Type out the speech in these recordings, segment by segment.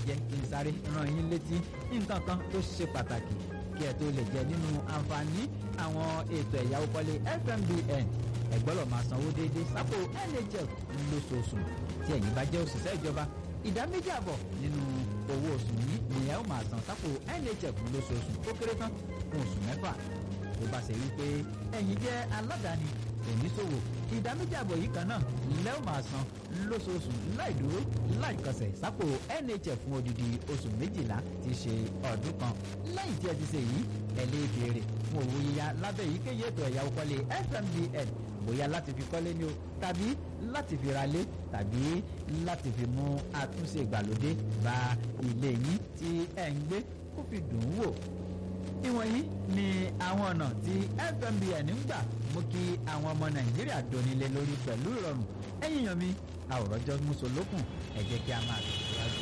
jẹ́ kí n sáré rán yín létí nǹkan kan tó ṣe pàtàkì kí ẹ tó lè jẹ nínú àǹfààní àwọn ètò ẹ̀yáwó kọ́lé FMBN ẹ gbọ́dọ̀ máa sanwó déédéé sápò NHF lóṣooṣù tí ẹ̀yin bá jẹ́ òṣìṣẹ́ ìjọba ìdá 2.5 nínú owó oṣù yìí ni ẹ ó máa san sápò NHF lóṣooṣù ó kéré tán fún oṣù 6 tó bá ṣe wípé ẹ̀yin jẹ́ aládàáni oníṣòwò ìdá 2.5 yìí kan náà lẹ́ ó máa san lóṣooṣù láì dúró láì kọsẹ̀ sápò NHF fún odidi oṣù 12 tí í ṣe ọdún kan lẹ́yìn tí ẹ ti ṣe yìí ẹ lè béèrè fún owó yíyá lábẹ́ èyíkéyìí ètò ẹ̀yáwó kọ́lé FMBN bóyá láti fi kọ́lé ni o tàbí láti fi ralé tàbí láti fi mú àtúnṣe ìgbàlódé bá ilé yín tí ẹ̀ ń gbé kó fi dùn ún wò. ìwọ̀nyí ni àwọn ọ̀nà tí FMBN ń gbà mú kí àwọn ọmọ Nàìjíríà donílé lórí pẹ̀lú ìrọ̀rùn. ẹ̀yin yan mi àwòránjọ́ mùsùlùkùn ẹ jẹ́ kí a máa tẹ̀síwájú.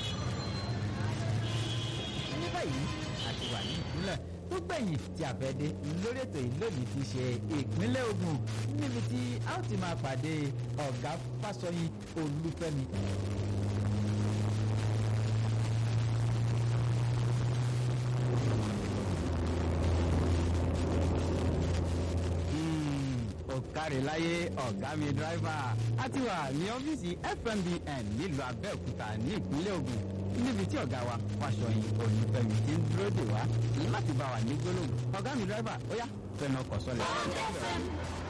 ní báyìí a ti wà ní ìpínlẹ̀ tó gbẹ̀yìn tí a fẹ́ dé lórí ètò yìí lónìí ti ṣe ìpínlẹ̀ Ògùn níbi tí a ó ti máa pàdé ọ̀gá Fásọyìn Olúfẹ́mi. Ọ̀kàrẹ̀láyé ọ̀gá mi dráìvà a ti wà ní ọ́fíìsì FMBN nílùú Abẹ́òkúta ní ìpínlẹ̀ Ògùn níbi tí ọ̀gá wa Fásọyìn Olúfẹ́mi ti ń dúró dè wá láti bá wa ní gbólóhùn. ọ̀gá mi dráìvà ó yá fẹ́ràn ọkọ̀ sọ́lẹ̀.